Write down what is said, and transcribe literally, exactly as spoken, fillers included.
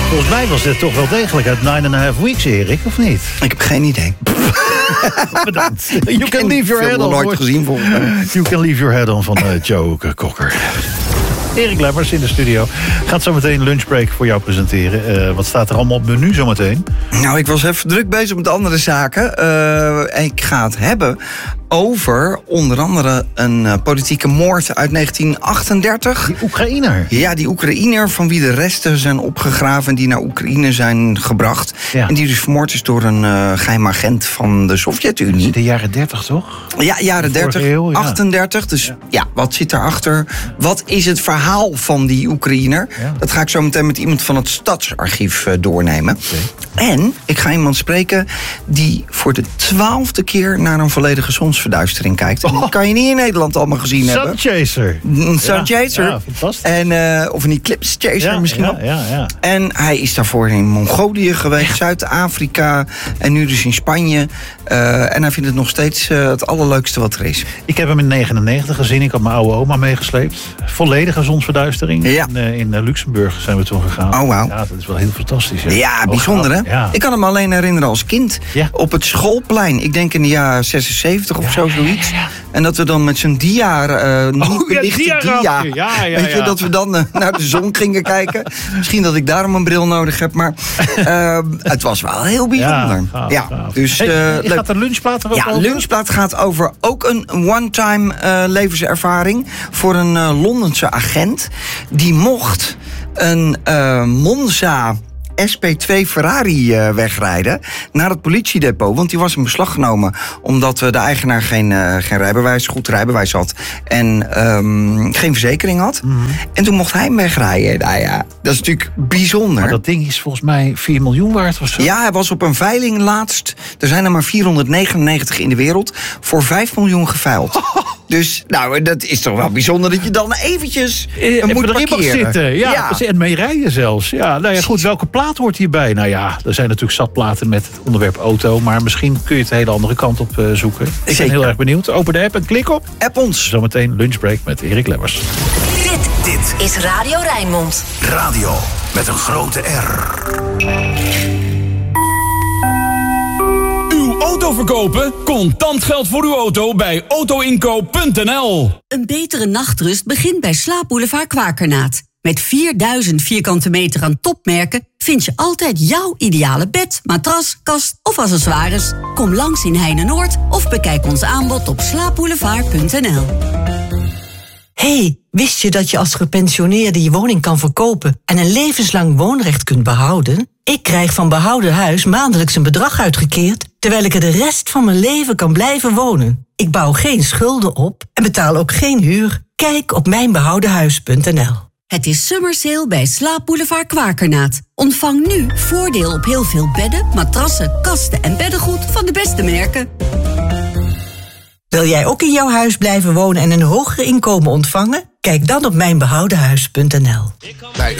Volgens mij was dit toch wel degelijk uit Nine and a Half Weeks, Erik, of niet? Ik heb geen idee. Bedankt. You can leave your head on. nooit gezien volgens mij. You can leave your head on van uh, Joe Cocker. Erik Lemmers in de studio gaat zo meteen lunchbreak voor jou presenteren. Uh, wat staat er allemaal op het menu zometeen? Nou, ik was even druk bezig met andere zaken. Uh, ik ga het hebben over onder andere een uh, politieke moord uit negentien achtendertig. Die Oekraïner? Ja, die Oekraïner van wie de resten zijn opgegraven en die naar Oekraïne zijn gebracht. Ja. En die dus vermoord is door een uh, geheim agent van de Sovjet-Unie. De jaren dertig, toch? Ja, jaren dertig, eeuw, ja. achtendertig. Dus ja. Ja. ja, wat zit daarachter? Wat is het verhaal van die Oekraïner? Ja. Dat ga ik zo meteen met iemand van het Stadsarchief uh, doornemen. Okay. En ik ga iemand spreken die voor de twaalfde keer naar een volledige zonsverduistering kijkt. En dat kan je niet in Nederland allemaal gezien hebben. Sunchaser. Een Sunchaser. Ja, ja, fantastisch. En, uh, of een Eclipse Chaser Ja, misschien ja, wel. ja, ja. En hij is daarvoor in Mongolië geweest, Zuid-Afrika en nu dus in Spanje. Uh, en hij vindt het nog steeds uh, het allerleukste wat er is. Ik heb hem in negenennegentig gezien. Ik had mijn oude oma meegesleept. Volledige zonsverduistering. Ja. In, uh, in uh, Luxemburg zijn we toen gegaan. Oh, wauw. Ja, dat is wel heel fantastisch. Hè? Ja, Oh, bijzonder hè? Ja. Ik kan hem alleen herinneren als kind. Ja. Op het schoolplein. Ik denk in de jaren zesenzeventig of Ja, zo, ja, zoiets. ja, ja. En dat we dan met zo'n dia, uh, niet Oh, ja, belichte dia. diarampje. Ja, ja, Weet je, ja. dat we dan uh, naar de zon gingen kijken. Misschien dat ik daarom een bril nodig heb. Maar uh, het was wel heel bijzonder. Ja, gaaf, ja, gaaf. dus Hey, uh, je leuk. gaat de lunchplaat er ook Ja, over? Lunchplaat gaat over ook een one-time uh, levenservaring voor een uh, Londense agent. Die mocht een uh, Monza S P twee Ferrari uh, wegrijden naar het politiedepot. Want die was in beslag genomen omdat uh, de eigenaar geen, uh, geen rijbewijs, goed rijbewijs had. En um, geen verzekering had. Mm-hmm. En toen mocht hij hem wegrijden. Nou ja, dat is natuurlijk bijzonder. Maar dat ding is volgens mij vier miljoen waard of zo. Ja, hij was op een veiling laatst. Er zijn er maar vierhonderdnegenennegentig in de wereld. Voor vijf miljoen geveild. Oh. Dus nou, dat is toch wel bijzonder dat je dan eventjes uh, moet erin mag zitten. Ja, ja. En mee rijden zelfs. Ja, nou ja, goed, welke plaat hoort hierbij? Nou ja, er zijn natuurlijk zat platen met het onderwerp auto. Maar misschien kun je het de hele andere kant op uh, zoeken. Ik Zeker. ben heel erg benieuwd. Open de app en klik op. App ons. Zometeen lunchbreak met Erik Lemmers. Dit, dit is Radio Rijnmond. Radio met een grote R. Uw auto verkopen? Contant geld voor uw auto bij autoinkoop punt n l. Een betere nachtrust begint bij Slaapboulevard Kwakernaat. Met vierduizend vierkante meter aan topmerken vind je altijd jouw ideale bed, matras, kast of accessoires. Kom langs in Heine-Noord of bekijk ons aanbod op slaapboulevard punt n l. Hey, wist je dat je als gepensioneerde je woning kan verkopen en een levenslang woonrecht kunt behouden? Ik krijg van Behouden Huis maandelijks een bedrag uitgekeerd, terwijl ik er de rest van mijn leven kan blijven wonen. Ik bouw geen schulden op en betaal ook geen huur. Kijk op mijn behouden huis punt n l. Het is summer sale bij Slaapboulevard Kwakernaat. Ontvang nu voordeel op heel veel bedden, matrassen, kasten en beddengoed van de beste merken. Wil jij ook in jouw huis blijven wonen en een hoger inkomen ontvangen? Kijk dan op mijn behouden huis punt n l.